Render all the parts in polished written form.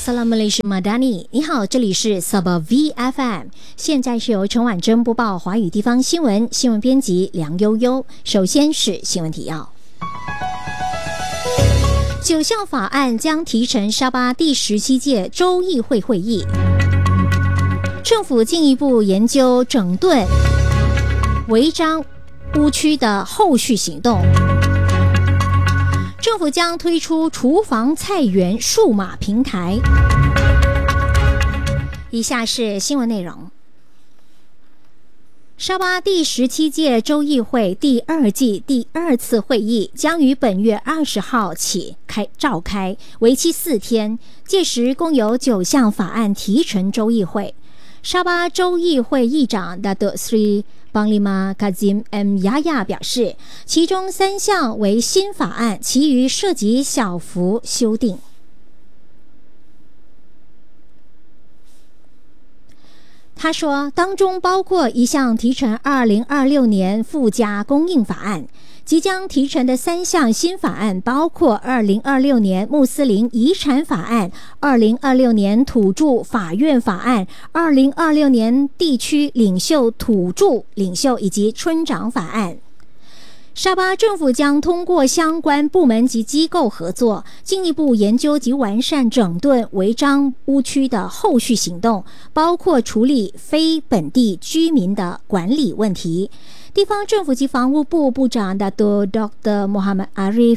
Assalamualaikum Madani， 你好，这里是 Sabah VFM， 现在是由陈婉珍播报华语地方新闻，新闻编辑梁悠悠。首先是新闻提要，9项法案将提呈沙巴第17届州议会会议，政府进一步研究整顿违章污区的后续行动。政府将推出厨房菜园数码平台。以下是新闻内容。沙巴第17届州议会第2季第2次会议将于本月20号起召开，为期4天。届时共有9项法案提呈州议会。沙巴州议会议长 Datuk Seri Panglima Kazim M. Yahya 表示，其中3项为新法案，其余涉及小幅修订。他说，当中包括一项提呈2026年附加供应法案。即将提呈的3项新法案包括2026年穆斯林遗产法案、2026年土著法院法案、2026年地区领袖土著领袖以及村长法案。沙巴政府将通过相关部门及机构合作，进一步研究及完善整顿违章污区的后续行动，包括处理非本地居民的管理问题。地方政府及房屋部部长 Dr. Muhammad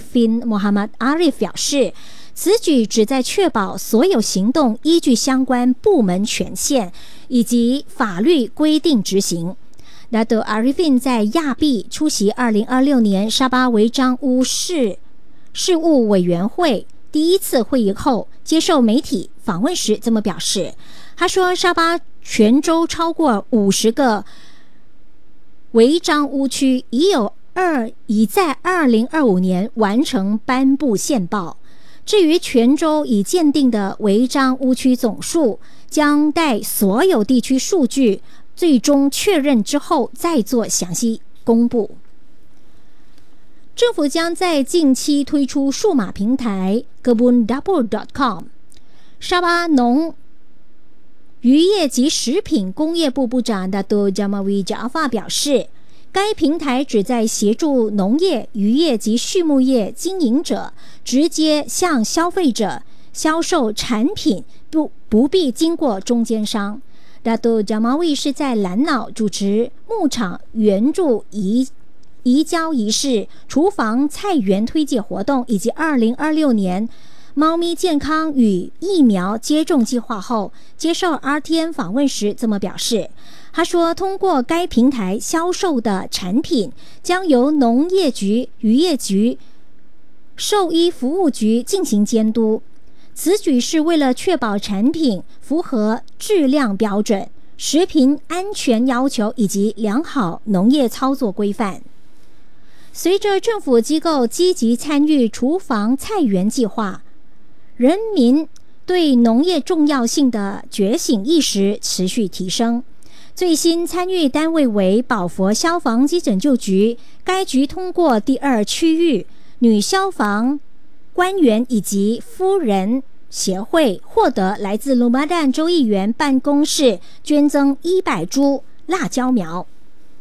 Arif 表示，此举旨在确保所有行动依据相关部门权限以及法律规定执行。Dr. Arifin 在亚庇出席2026年沙巴违章污事务委员会第1次会议后，接受媒体访问时这么表示。他说，沙巴全州超过50个违章污区已在2025年完成颁布宪报。至于全州已鉴定的违章污区总数，将待所有地区数据最终确认之后再做详细公布。政府将在近期推出数码平台 kebundapur.com。 沙巴农渔业及食品工业部部长 Datuk Jamawi Jaafar 表示，该平台旨在协助农业、渔业及畜牧业经营者直接向消费者销售产品，不必经过中间商。Datuk Jamawi 是在兰瑙主持牧场援助移交仪式、厨房菜园推介活动以及2026年猫咪健康与疫苗接种计划后，接受 RTN 访问时这么表示。他说，通过该平台销售的产品将由农业局、渔业局、兽医服务局进行监督。此举是为了确保产品符合质量标准、食品安全要求以及良好农业操作规范。随着政府机构积极参与厨房菜园计划，人民对农业重要性的觉醒意识持续提升。最新参与单位为宝佛消防及拯救局，该局通过第2区域女消防官员以及夫人协会获得来自鲁马旦州议员办公室捐赠100株辣椒苗。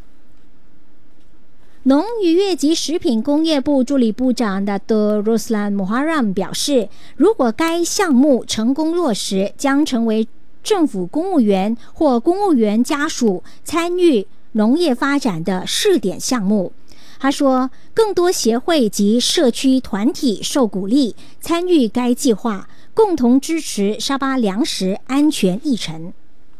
农渔业及食品工业部助理部长 Dr. Roslan Muharram 表示，如果该项目成功落实，将成为政府公务员或公务员家属参与农业发展的试点项目。他说，更多协会及社区团体受鼓励参与该计划，共同支持沙巴粮食安全议程。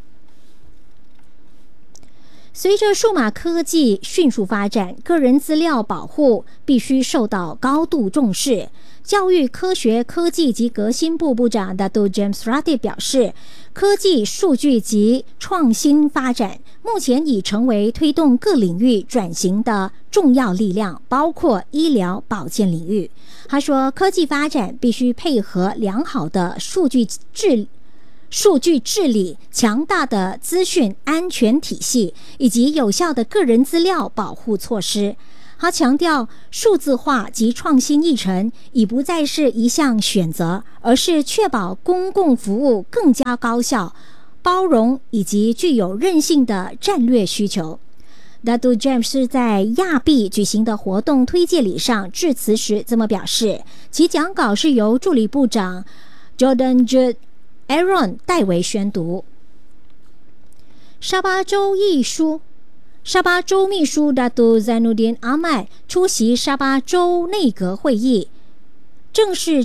随着数码科技迅速发展，个人资料保护必须受到高度重视。教育科学科技及革新部部长 Datuk James Ratib 表示，科技、数据及创新发展目前已成为推动各领域转型的重要力量，包括医疗保健领域。他说，科技发展必须配合良好的数据治理、强大的资讯安全体系以及有效的个人资料保护措施。 他强调，数字化及创新议程已不再是一项选择，而是确保公共服务更加高效、包容以及具有韧性的战略需求。Datuk James 是在亚庇举行的活动推介礼上致辞时这么表示，其讲稿是由助理部长 Jordan Jude Aaron 代为宣读。沙巴州秘书 Datuk Zainuddin Ahmad 出席沙巴州内阁会议，正式